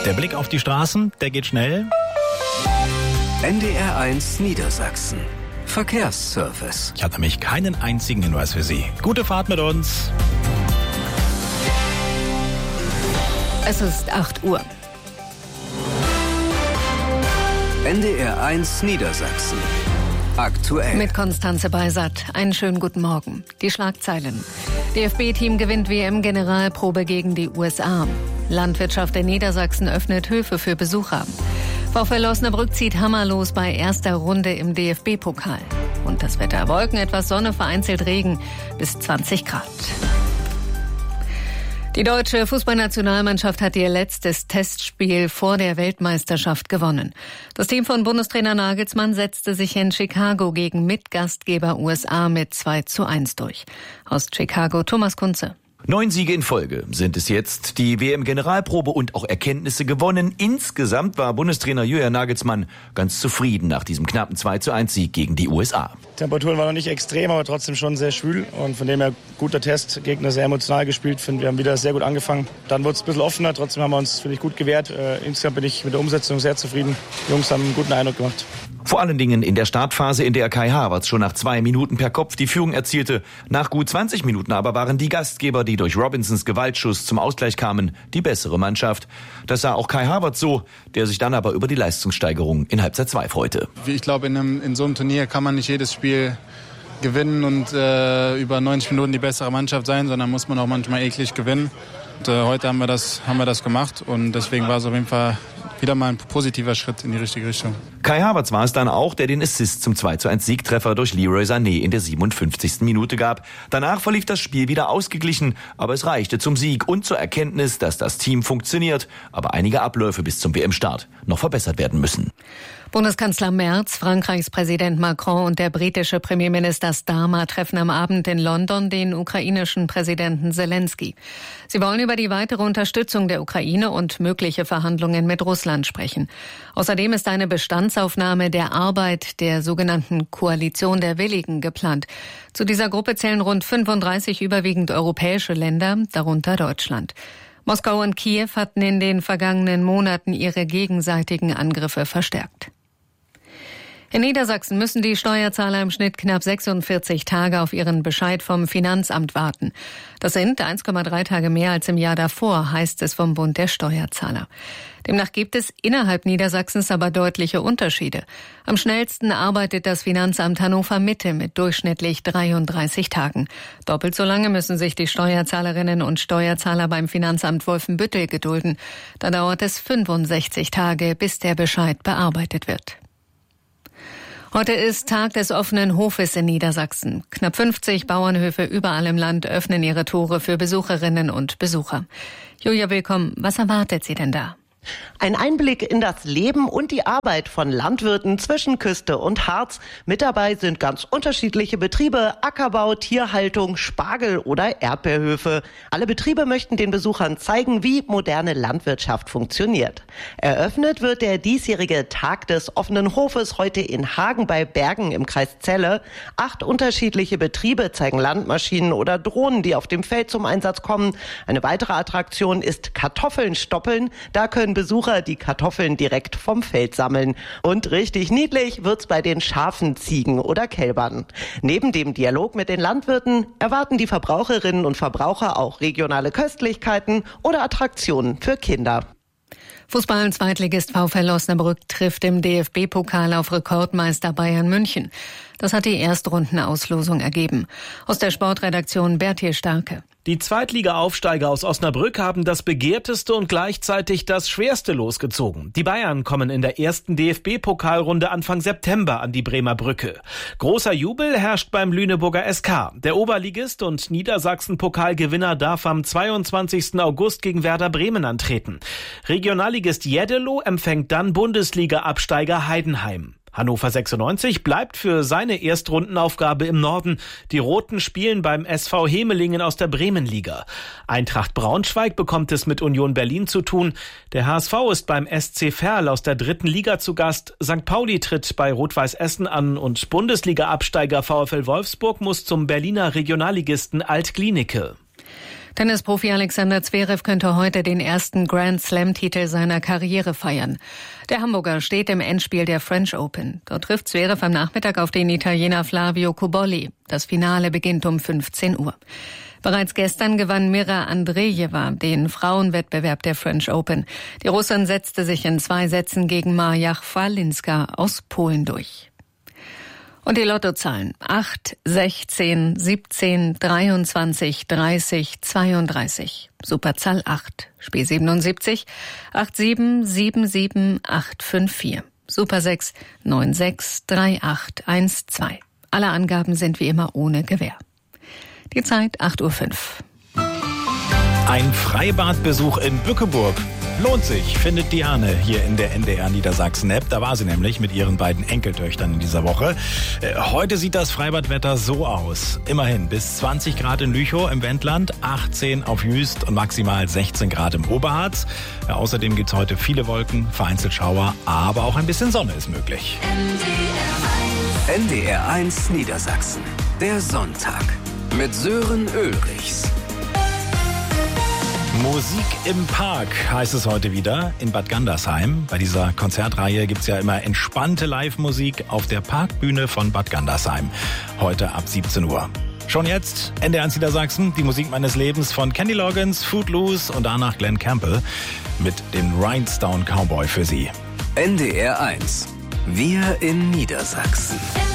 Der Blick auf die Straßen, der geht schnell. NDR1 Niedersachsen. Verkehrsservice. Ich habe nämlich keinen einzigen Hinweis für Sie. Gute Fahrt mit uns. Es ist 8 Uhr. NDR1 Niedersachsen. Aktuell. Mit Konstanze Beisat. Einen schönen guten Morgen. Die Schlagzeilen. DFB-Team gewinnt WM-Generalprobe gegen die USA. Landwirtschaft in Niedersachsen öffnet Höfe für Besucher. VfL Osnabrück zieht hammerlos bei erster Runde im DFB-Pokal. Und das Wetter: Wolken, etwas Sonne, vereinzelt Regen, bis 20 Grad. Die deutsche Fußballnationalmannschaft hat ihr letztes Testspiel vor der Weltmeisterschaft gewonnen. Das Team von Bundestrainer Nagelsmann setzte sich in Chicago gegen Mitgastgeber USA mit 2:1 durch. Aus Chicago Thomas Kunze. 9 Siege in Folge sind es jetzt. Die WM-Generalprobe und auch Erkenntnisse gewonnen. Insgesamt war Bundestrainer Julian Nagelsmann ganz zufrieden nach diesem knappen 2:1 Sieg gegen die USA. Temperaturen waren noch nicht extrem, aber trotzdem schon sehr schwül. Und von dem her guter Test. Gegner sehr emotional gespielt. Finde, wir haben wieder sehr gut angefangen. Dann wurde es ein bisschen offener. Trotzdem haben wir uns, finde ich, gut gewehrt. Insgesamt bin ich mit der Umsetzung sehr zufrieden. Die Jungs haben einen guten Eindruck gemacht. Vor allen Dingen in der Startphase, in der Kai Havertz schon nach 2 Minuten per Kopf die Führung erzielte. Nach gut 20 Minuten aber waren die Gastgeber, die durch Robinsons Gewaltschuss zum Ausgleich kamen, die bessere Mannschaft. Das sah auch Kai Havertz so, der sich dann aber über die Leistungssteigerung in Halbzeit 2 freute. Ich glaube, in so einem Turnier kann man nicht jedes Spiel gewinnen und über 90 Minuten die bessere Mannschaft sein, sondern muss man auch manchmal eklig gewinnen. Und, heute haben wir das gemacht und deswegen war es auf jeden Fall wieder mal ein positiver Schritt in die richtige Richtung. Kai Havertz war es dann auch, der den Assist zum 2:1 Siegtreffer durch Leroy Sané in der 57. Minute gab. Danach verlief das Spiel wieder ausgeglichen, aber es reichte zum Sieg und zur Erkenntnis, dass das Team funktioniert, aber einige Abläufe bis zum WM-Start noch verbessert werden müssen. Bundeskanzler Merz, Frankreichs Präsident Macron und der britische Premierminister Starmer treffen am Abend in London den ukrainischen Präsidenten Zelensky. Sie wollen über die weitere Unterstützung der Ukraine und mögliche Verhandlungen mit Russland sprechen. Außerdem ist eine Bestandsaufnahme der Arbeit der sogenannten Koalition der Willigen geplant. Zu dieser Gruppe zählen rund 35 überwiegend europäische Länder, darunter Deutschland. Moskau und Kiew hatten in den vergangenen Monaten ihre gegenseitigen Angriffe verstärkt. In Niedersachsen müssen die Steuerzahler im Schnitt knapp 46 Tage auf ihren Bescheid vom Finanzamt warten. Das sind 1,3 Tage mehr als im Jahr davor, heißt es vom Bund der Steuerzahler. Demnach gibt es innerhalb Niedersachsens aber deutliche Unterschiede. Am schnellsten arbeitet das Finanzamt Hannover Mitte mit durchschnittlich 33 Tagen. Doppelt so lange müssen sich die Steuerzahlerinnen und Steuerzahler beim Finanzamt Wolfenbüttel gedulden. Da dauert es 65 Tage, bis der Bescheid bearbeitet wird. Heute ist Tag des offenen Hofes in Niedersachsen. Knapp 50 Bauernhöfe überall im Land öffnen ihre Tore für Besucherinnen und Besucher. Julia, willkommen. Was erwartet Sie denn da? Ein Einblick in das Leben und die Arbeit von Landwirten zwischen Küste und Harz. Mit dabei sind ganz unterschiedliche Betriebe: Ackerbau, Tierhaltung, Spargel- oder Erdbeerhöfe. Alle Betriebe möchten den Besuchern zeigen, wie moderne Landwirtschaft funktioniert. Eröffnet wird der diesjährige Tag des offenen Hofes heute in Hagen bei Bergen im Kreis Celle. 8 unterschiedliche Betriebe zeigen Landmaschinen oder Drohnen, die auf dem Feld zum Einsatz kommen. Eine weitere Attraktion ist Kartoffeln stoppeln. Da können Besucher die Kartoffeln direkt vom Feld sammeln. Und richtig niedlich wird's bei den Schafen, Ziegen oder Kälbern. Neben dem Dialog mit den Landwirten erwarten die Verbraucherinnen und Verbraucher auch regionale Köstlichkeiten oder Attraktionen für Kinder. Fußball-Zweitligist VfL Osnabrück trifft im DFB-Pokal auf Rekordmeister Bayern München. Das hat die Erstrundenauslosung ergeben. Aus der Sportredaktion Berthier Starke. Die Zweitliga-Aufsteiger aus Osnabrück haben das begehrteste und gleichzeitig das schwerste losgezogen. Die Bayern kommen in der ersten DFB-Pokalrunde Anfang September an die Bremer Brücke. Großer Jubel herrscht beim Lüneburger SK. Der Oberligist und Niedersachsen-Pokalgewinner darf am 22. August gegen Werder Bremen antreten. Regionalligist Jeddelo empfängt dann Bundesliga-Absteiger Heidenheim. Hannover 96 bleibt für seine Erstrundenaufgabe im Norden. Die Roten spielen beim SV Hemelingen aus der Bremenliga. Eintracht Braunschweig bekommt es mit Union Berlin zu tun. Der HSV ist beim SC Verl aus der 3. Liga zu Gast. St. Pauli tritt bei Rot-Weiß Essen an und Bundesliga-Absteiger VfL Wolfsburg muss zum Berliner Regionalligisten Alt-Glienicke. Tennisprofi Alexander Zverev könnte heute den ersten Grand-Slam-Titel seiner Karriere feiern. Der Hamburger steht im Endspiel der French Open. Dort trifft Zverev am Nachmittag auf den Italiener Flavio Cobolli. Das Finale beginnt um 15 Uhr. Bereits gestern gewann Mira Andrejewa den Frauenwettbewerb der French Open. Die Russin setzte sich in 2 Sätzen gegen Maja Chwalinska aus Polen durch. Und die Lottozahlen 8, 16, 17, 23, 30, 32. Superzahl 8. Spiel 77, 87, 77, 854. Super 6, 96, 38, 12. Alle Angaben sind wie immer ohne Gewähr. Die Zeit 8:05 Uhr. Ein Freibadbesuch in Bückeburg. Lohnt sich, findet Diane hier in der NDR Niedersachsen-App. Da war sie nämlich mit ihren beiden Enkeltöchtern in dieser Woche. Heute sieht das Freibadwetter so aus. Immerhin bis 20 Grad in Lüchow im Wendland, 18 auf Jüst und maximal 16 Grad im Oberharz. Außerdem gibt's heute viele Wolken, vereinzelt Schauer, aber auch ein bisschen Sonne ist möglich. NDR 1 Niedersachsen. Der Sonntag mit Sören Ulrichs. Musik im Park heißt es heute wieder in Bad Gandersheim. Bei dieser Konzertreihe gibt's ja immer entspannte Live-Musik auf der Parkbühne von Bad Gandersheim. Heute ab 17 Uhr. Schon jetzt NDR 1 Niedersachsen, die Musik meines Lebens von Kenny Loggins, Footloose und danach Glenn Campbell mit dem Rhinestone Cowboy für Sie. NDR 1. Wir in Niedersachsen.